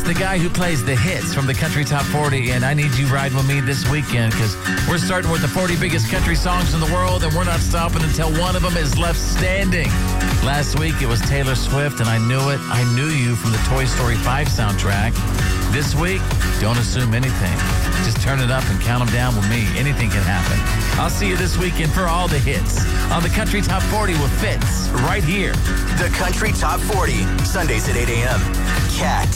the guy who plays the hits from the Country Top 40, and I need you riding with me this weekend because we're starting with the 40 biggest country songs in the world, and we're not stopping until one of them is left standing. Last week, it was Taylor Swift, and I knew it. I knew you from the Toy Story 5 soundtrack. This week, don't assume anything. Just turn it up and count them down with me. Anything can happen. I'll see you this weekend for all the hits on the Country Top 40 with Fitz right here. The Country Top 40, Sundays at 8 a.m. Cat.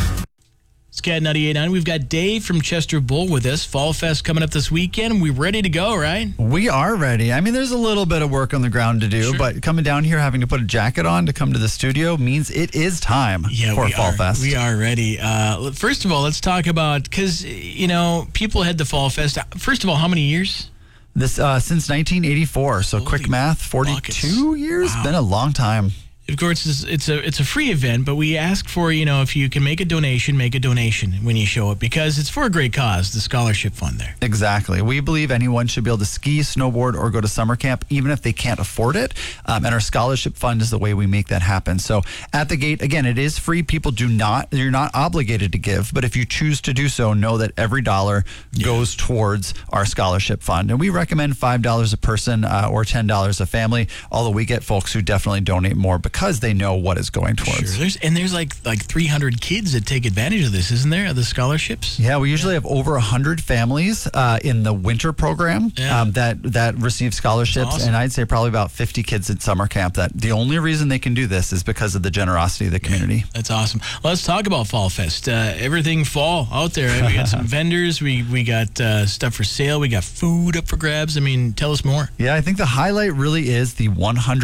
It's Cat 98.9. We've got Dave from Chester Bull with us. Fall Fest coming up this weekend. We're ready to go, right? We are ready. I mean, there's a little bit of work on the ground to do, but coming down here, having to put a jacket on to come to the studio means it is time for Fall Fest. We are ready. First of all, let's talk about, because, you know, people head to Fall Fest. First of all, how many years? This since 1984. So quick math, 42 years? Wow. Been a long time. Of course, it's a free event, but we ask for, you know, if you can make a donation when you show up, because it's for a great cause, the scholarship fund there. Exactly. We believe anyone should be able to ski, snowboard, or go to summer camp, even if they can't afford it. And our scholarship fund is the way we make that happen. So at the gate, again, it is free. You're not obligated to give, but if you choose to do so, know that every dollar goes towards our scholarship fund. And we recommend $5 a person or $10 a family, although we get folks who definitely donate more because they know what is going towards. Sure. There's like 300 kids that take advantage of this, isn't there, of the scholarships? Yeah, we usually have over 100 families in the winter program that receive scholarships, awesome. And I'd say probably about 50 kids at summer camp that the only reason they can do this is because of the generosity of the community. That's awesome. Let's talk about Fall Fest. Everything fall out there. We got some vendors. We got stuff for sale. We got food up for grabs. I mean, tell us more. Yeah, I think the highlight really is the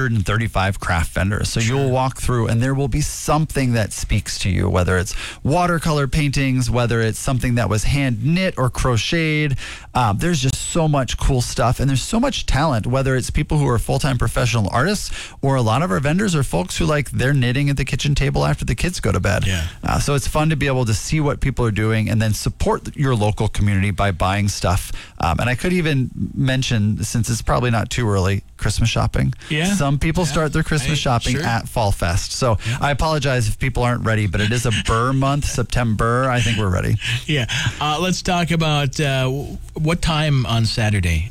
135 craft vendors. So you'll walk through and there will be something that speaks to you, whether it's watercolor paintings, whether it's something that was hand knit or crocheted. There's just so much cool stuff, and there's so much talent, whether it's people who are full-time professional artists, or a lot of our vendors are folks who they're knitting at the kitchen table after the kids go to bed. Yeah. So it's fun to be able to see what people are doing and then support your local community by buying stuff. And I could even mention, since it's probably not too early, Christmas shopping. Yeah. Some people start their Christmas shopping at Fall Fest. So I apologize if people aren't ready, but it is a Burr month, September. I think we're ready. Yeah. Let's talk about what time on Saturday?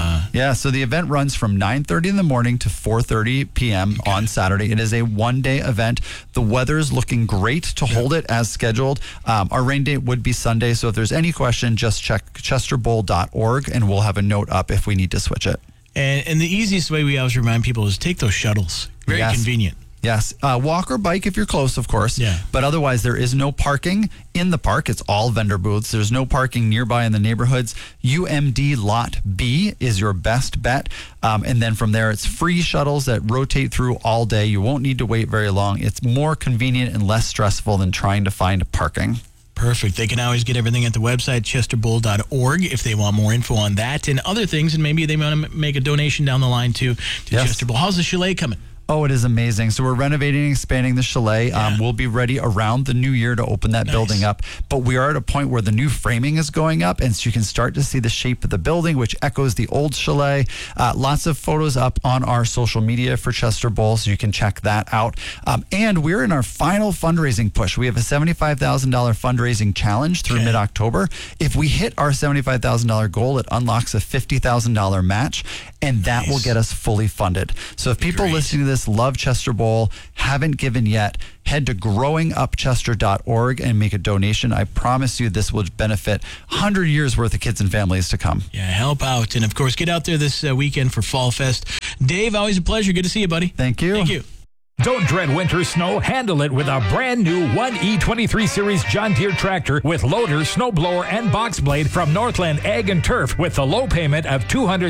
So the event runs from 9:30 in the morning to 4:30 p.m. on Saturday. It is a one-day event. The weather is looking great to hold it as scheduled. Our rain date would be Sunday, so if there's any question, just check chesterbowl.org, and we'll have a note up if we need to switch it. And the easiest way we always remind people is take those shuttles. Very convenient. Yes. Walk or bike if you're close, of course. Yeah. But otherwise, there is no parking in the park. It's all vendor booths. There's no parking nearby in the neighborhoods. UMD Lot B is your best bet. And then from there, it's free shuttles that rotate through all day. You won't need to wait very long. It's more convenient and less stressful than trying to find parking. Perfect. They can always get everything at the website, chesterbull.org, if they want more info on that and other things. And maybe they want to make a donation down the line to Chester Bull. How's the chalet coming? Oh, it is amazing. So we're renovating and expanding the chalet. We'll be ready around the new year to open that building up. But we are at a point where the new framing is going up, and so you can start to see the shape of the building, which echoes the old chalet. Lots of photos up on our social media for Chester Bull, so you can check that out. And we're in our final fundraising push. We have a $75,000 fundraising challenge through mid-October. If we hit our $75,000 goal, it unlocks a $50,000 match, and that will get us fully funded. So if people listening to this love Chester Bull, haven't given yet, head to growingupchester.org and make a donation. I promise you this will benefit 100 years worth of kids and families to come. Yeah, help out. And of course, get out there this weekend for Fall Fest. Dave, always a pleasure. Good to see you, buddy. Thank you. Thank you. Don't dread winter snow. Handle it with a brand new 1E23 Series John Deere tractor with loader, snowblower, and box blade from Northland Ag and Turf with the low payment of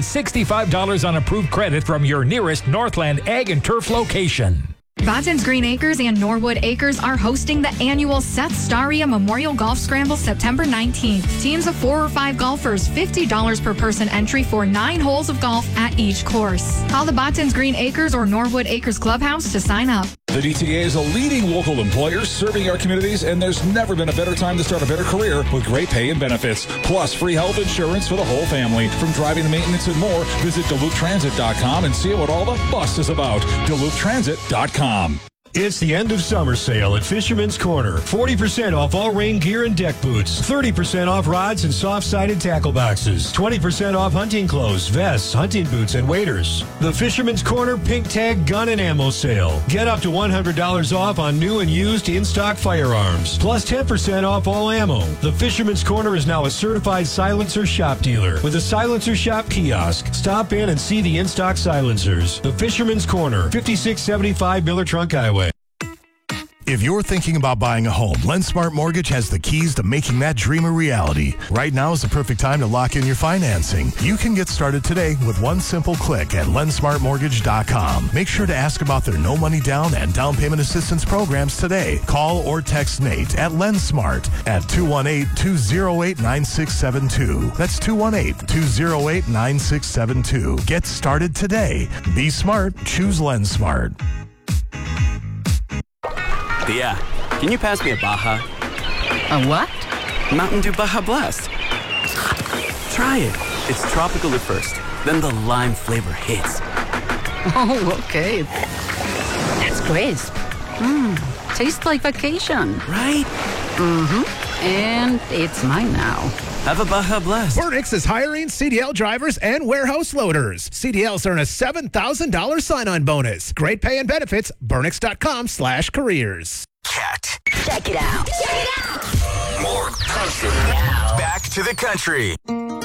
$265 on approved credit from your nearest Northland Ag and Turf location. Botton's Green Acres and Norwood Acres are hosting the annual Seth Staria Memorial Golf Scramble September 19th. Teams of 4 or 5 golfers, $50 per person entry for 9 holes of golf at each course. Call the Botton's Green Acres or Norwood Acres Clubhouse to sign up. The DTA is a leading local employer serving our communities, and there's never been a better time to start a better career with great pay and benefits, plus free health insurance for the whole family. From driving to maintenance and more, visit DuluthTransit.com and see what all the fuss is about. DuluthTransit.com. It's the end of summer sale at Fisherman's Corner. 40% off all rain gear and deck boots. 30% off rods and soft-sided tackle boxes. 20% off hunting clothes, vests, hunting boots, and waders. The Fisherman's Corner Pink Tag Gun and Ammo Sale. Get up to $100 off on new and used in-stock firearms. Plus 10% off all ammo. The Fisherman's Corner is now a certified silencer shop dealer with a silencer shop kiosk. Stop in and see the in-stock silencers. The Fisherman's Corner, 5675 Miller Trunk Highway. If you're thinking about buying a home, LendSmart Mortgage has the keys to making that dream a reality. Right now is the perfect time to lock in your financing. You can get started today with one simple click at lendsmartmortgage.com. Make sure to ask about their no money down and down payment assistance programs today. Call or text Nate at LendSmart at 218-208-9672. That's 218-208-9672. Get started today. Be smart. Choose LendSmart. Tia, can you pass me a Baja? A what? Mountain Dew Baja Blast. Try it. It's tropical at first, then the lime flavor hits. Oh, okay. That's crisp. Tastes like vacation. Right? Mm-hmm. And it's mine now. Have a Baja Blast. Burnix is hiring CDL drivers and warehouse loaders. CDLs earn a $7,000 sign-on bonus. Great pay and benefits. Burnix.com/careers. Cat. Check it out. More country. Back to the country.